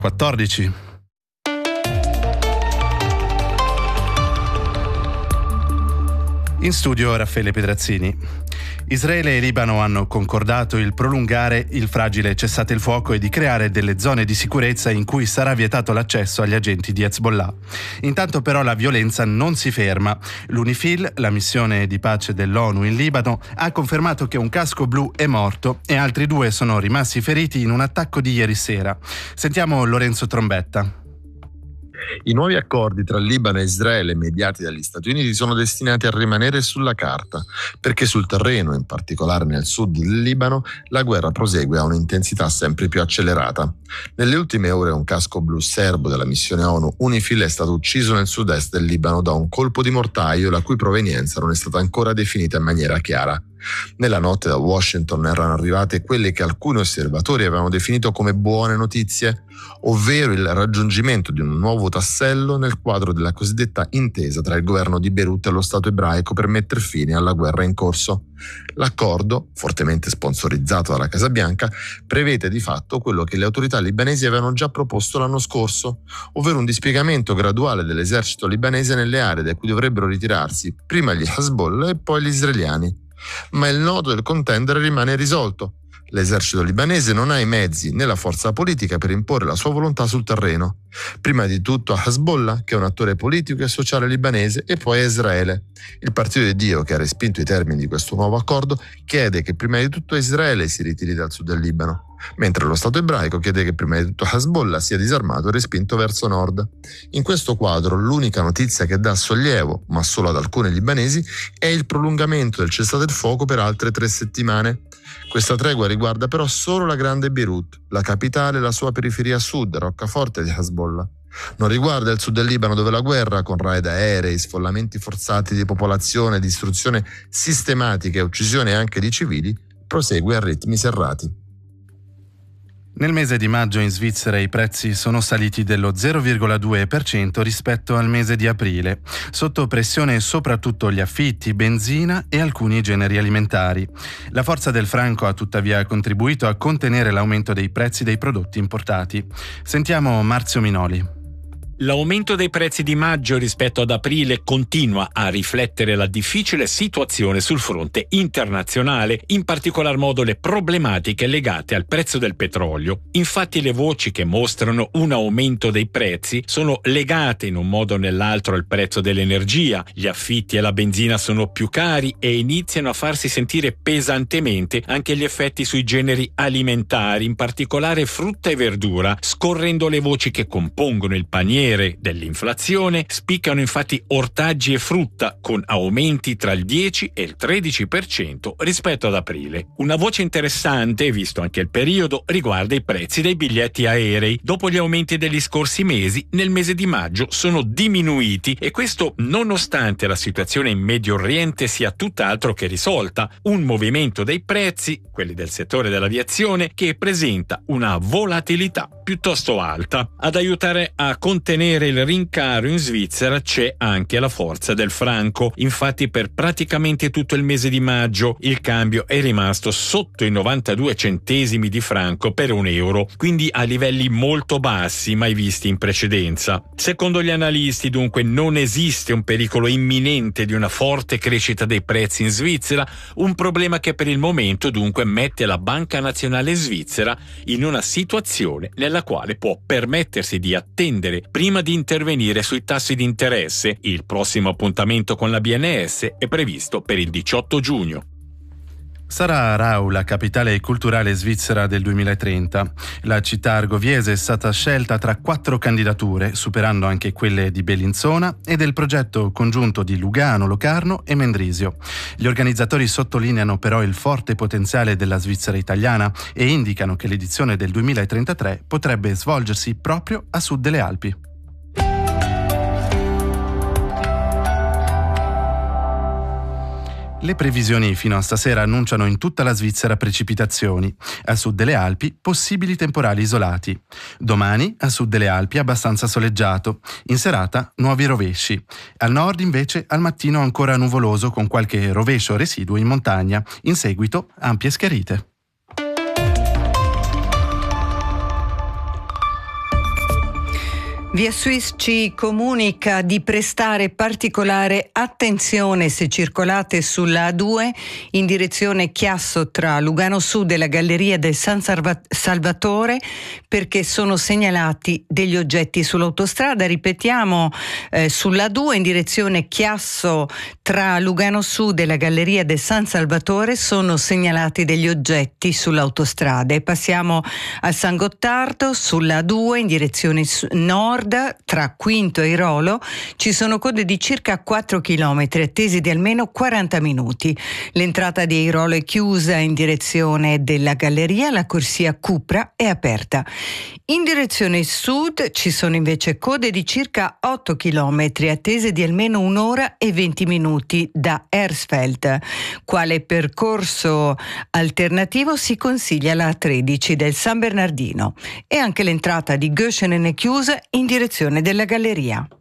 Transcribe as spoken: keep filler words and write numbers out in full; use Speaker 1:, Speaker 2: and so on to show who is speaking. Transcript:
Speaker 1: quattordici. In studio Raffaele Pedrazzini. Israele e Libano hanno concordato il prolungare il fragile cessate il fuoco e di creare delle zone di sicurezza in cui sarà vietato l'accesso agli agenti di Hezbollah. Intanto però la violenza non si ferma. L'UNIFIL, la missione di pace dell'ONU in Libano, ha confermato che un casco blu è morto e altri due sono rimasti feriti in un attacco di ieri sera. Sentiamo Lorenzo Trombetta.
Speaker 2: I nuovi accordi tra Libano e Israele mediati dagli Stati Uniti sono destinati a rimanere sulla carta, perché sul terreno, in particolare nel sud del Libano, la guerra prosegue a un'intensità sempre più accelerata. Nelle ultime ore un casco blu serbo della missione ONU UNIFIL è stato ucciso nel sud-est del Libano da un colpo di mortaio la cui provenienza non è stata ancora definita in maniera chiara. Nella notte da Washington erano arrivate quelle che alcuni osservatori avevano definito come buone notizie, ovvero il raggiungimento di un nuovo tassello nel quadro della cosiddetta intesa tra il governo di Beirut e lo Stato ebraico per mettere fine alla guerra in corso. L'accordo, fortemente sponsorizzato dalla Casa Bianca, prevede di fatto quello che le autorità libanesi avevano già proposto l'anno scorso, ovvero un dispiegamento graduale dell'esercito libanese nelle aree da cui dovrebbero ritirarsi prima gli Hezbollah e poi gli israeliani. Ma il nodo del contendere rimane irrisolto. L'esercito libanese non ha i mezzi né la forza politica per imporre la sua volontà sul terreno. Prima di tutto a Hezbollah, che è un attore politico e sociale libanese, e poi a Israele. Il Partito di Dio, che ha respinto i termini di questo nuovo accordo, chiede che prima di tutto Israele si ritiri dal sud del Libano, mentre lo Stato ebraico chiede che prima di tutto Hezbollah sia disarmato e respinto verso nord. In questo quadro l'unica notizia che dà sollievo, ma solo ad alcuni libanesi, è il prolungamento del cessate il fuoco per altre tre settimane. Questa tregua riguarda però solo la grande Beirut, la capitale e la sua periferia sud, roccaforte di Hezbollah. Non riguarda il sud del Libano, dove la guerra, con raid aerei, sfollamenti forzati di popolazione, distruzione sistematica e uccisione anche di civili, prosegue a ritmi serrati.
Speaker 1: Nel mese di maggio in Svizzera i prezzi sono saliti dello zero virgola due per cento rispetto al mese di aprile, sotto pressione soprattutto gli affitti, benzina e alcuni generi alimentari. La forza del franco ha tuttavia contribuito a contenere l'aumento dei prezzi dei prodotti importati. Sentiamo Marzio Minoli.
Speaker 3: L'aumento dei prezzi di maggio rispetto ad aprile continua a riflettere la difficile situazione sul fronte internazionale, in particolar modo le problematiche legate al prezzo del petrolio. Infatti le voci che mostrano un aumento dei prezzi sono legate in un modo o nell'altro al prezzo dell'energia, gli affitti e la benzina sono più cari e iniziano a farsi sentire pesantemente anche gli effetti sui generi alimentari, in particolare frutta e verdura. Scorrendo le voci che compongono il paniere dell'inflazione, spiccano infatti ortaggi e frutta con aumenti tra il dieci e il tredici per cento rispetto ad aprile. Una voce interessante, visto anche il periodo, riguarda i prezzi dei biglietti aerei. Dopo gli aumenti degli scorsi mesi, nel mese di maggio sono diminuiti, e questo nonostante la situazione in Medio Oriente sia tutt'altro che risolta. Un movimento dei prezzi, quelli del settore dell'aviazione, che presenta una volatilità piuttosto alta. Ad aiutare a contenere il rincaro in Svizzera c'è anche la forza del franco. Infatti per praticamente tutto il mese di maggio il cambio è rimasto sotto i novantadue centesimi di franco per un euro, quindi a livelli molto bassi mai visti in precedenza. Secondo gli analisti dunque non esiste un pericolo imminente di una forte crescita dei prezzi in Svizzera, un problema che per il momento dunque mette la Banca Nazionale Svizzera in una situazione nella quale può permettersi di attendere prima di intervenire sui tassi di interesse. Il prossimo appuntamento con la B N S è previsto per il diciotto giugno.
Speaker 1: Sarà Aarau la capitale culturale svizzera del duemilatrenta. La città argoviese è stata scelta tra quattro candidature, superando anche quelle di Bellinzona e del progetto congiunto di Lugano, Locarno e Mendrisio. Gli organizzatori sottolineano però il forte potenziale della Svizzera italiana e indicano che l'edizione del duemilatrentatré potrebbe svolgersi proprio a sud delle Alpi. Le previsioni fino a stasera annunciano in tutta la Svizzera precipitazioni. A sud delle Alpi possibili temporali isolati. Domani a sud delle Alpi abbastanza soleggiato. In serata nuovi rovesci. Al nord invece al mattino ancora nuvoloso con qualche rovescio residuo in montagna. In seguito ampie schiarite.
Speaker 4: Via Suisse ci comunica di prestare particolare attenzione se circolate sulla A due in direzione Chiasso tra Lugano Sud e la Galleria del San Salvatore, perché sono segnalati degli oggetti sull'autostrada. Ripetiamo, eh, sulla A due in direzione Chiasso tra Lugano Sud e la Galleria del San Salvatore sono segnalati degli oggetti sull'autostrada. E passiamo al San Gottardo, sulla A due in direzione nord tra Quinto e Irolo ci sono code di circa quattro chilometri attesi di almeno quaranta minuti. L'entrata di Irolo è chiusa in direzione della galleria, la corsia Cupra è aperta. In direzione sud ci sono invece code di circa otto chilometri attese di almeno un'ora e venti minuti da Hersfeld. Quale percorso alternativo si consiglia la A tredici del San Bernardino, e anche l'entrata di Göschenen è chiusa in direzione della galleria.